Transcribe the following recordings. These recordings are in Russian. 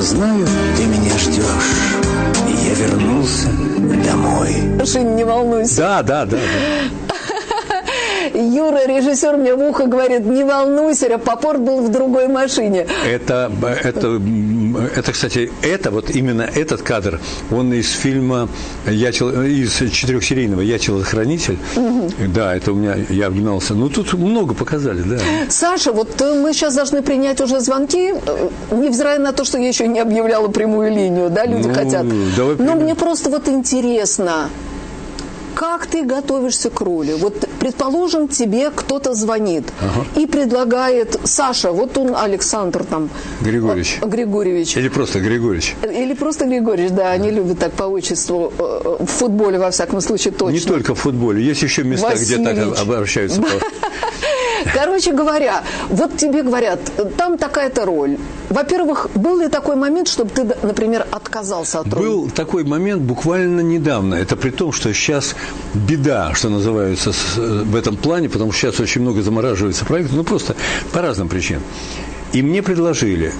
знаю, ты меня ждешь. И я вернулся домой. Не волнуйся. Да. Юра, режиссер, мне в ухо говорит: не волнуйся, Рапопорт был в другой машине. Это, кстати, именно этот кадр, он из фильма из 4-серийного «Я телохранитель». Да, это у меня, я обнимался. Ну, тут много показали, да. Саша, вот мы сейчас должны принять уже звонки, невзирая на то, что я еще не объявляла прямую линию, да, люди хотят. Но мне просто вот интересно, как ты готовишься к роли? Вот, предположим, тебе кто-то звонит и предлагает: Саша, вот он, Александр там... Григорьевич. Или просто Григорьевич. Да, они любят так по отчеству, в футболе, во всяком случае, точно. Не только в футболе, есть еще места, Васильевич. где так обращаются. Короче говоря, вот тебе говорят, там такая-то роль. Во-первых, был ли такой момент, чтобы ты, например, отказался от роли? Был такой момент буквально недавно. Это при том, что сейчас беда, что называется, в этом плане, потому что сейчас очень много замораживается проектов, ну просто по разным причинам. И мне предложили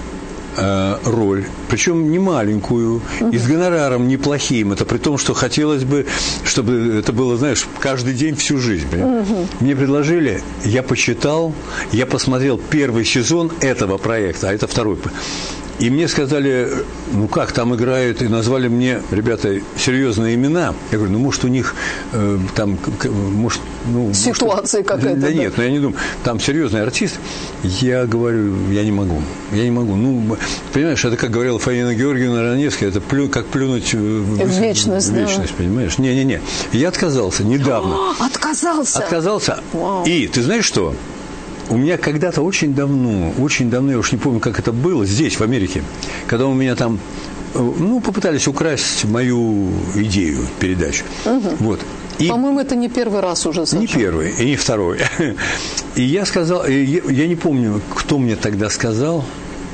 роль, причем не маленькую, и с гонораром неплохим. Это при том, что хотелось бы, чтобы это было, знаешь, каждый день всю жизнь. Мне предложили, я почитал, я посмотрел первый сезон этого проекта, а это второй. И мне сказали, ну как, там играют, и назвали мне, ребята, серьезные имена. Я говорю, ну может у них там, может... Ситуация какая-то. Да нет, я не думаю. Там серьезный артист. Я говорю, я не могу. Ну, понимаешь, это, как говорила Фаина Георгиевна Раневская, это как плюнуть в вечность, понимаешь? Не. Я отказался недавно. Отказался. Вау. И ты знаешь что? У меня когда-то очень давно, я уж не помню, как это было, здесь, в Америке, когда у меня там, попытались украсть мою идею, передачу. Вот. И, по-моему, это не первый раз уже, Саша. Не первый, и не второй. И я сказал, я не помню, кто мне тогда сказал,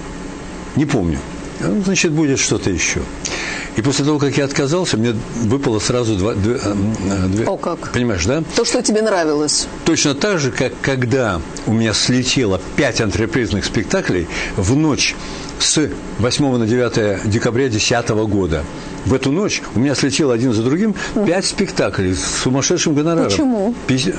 не помню. Значит, будет что-то еще. И после того, как я отказался, мне выпало сразу две... О, как? Понимаешь, да? То, что тебе нравилось. Точно так же, как когда у меня слетело 5 антрепризных спектаклей в ночь с 8 на 9 декабря 2010 года. В эту ночь у меня слетело один за другим 5 спектаклей с сумасшедшим гонораром. Почему?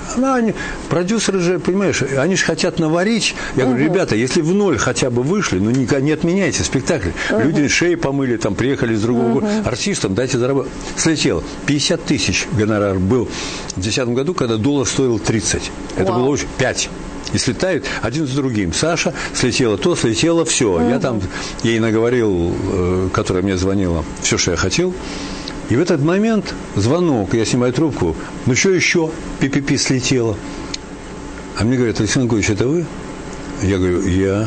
Продюсеры же, понимаешь, они же хотят наварить. Я говорю, ребята, если в ноль хотя бы вышли, не отменяйте спектакль. Люди шеи помыли, там приехали из другого города. Артистам дайте заработать. Слетело. 50 тысяч гонорар был в 2010 году, когда доллар стоил 30. Это было очень 5. И слетают один за другим. Саша слетела, все. Я там ей наговорил, которая мне звонила, все, что я хотел. И в этот момент звонок, я снимаю трубку. Ну, что еще? Пи-пи-пи слетело. А мне говорят, Александр Григорьевич, это вы? Я говорю, я.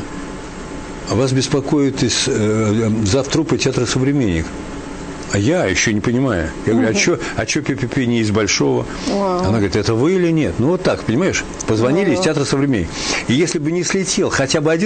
А вас беспокоит завтрупы театра «Современник». А я еще не понимаю. Я говорю, а что пи-пи-пи не из Большого? Она говорит, это вы или нет? Ну, вот так, понимаешь? Позвонили из театра «Современник». И если бы не слетел хотя бы один